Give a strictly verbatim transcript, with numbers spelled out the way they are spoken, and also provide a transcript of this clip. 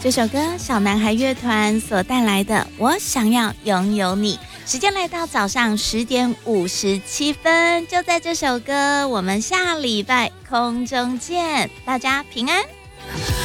这首歌小男孩乐团所带来的我想要拥有你。时间来到早上十点五十七分，就在这首歌我们下礼拜空中见，大家平安。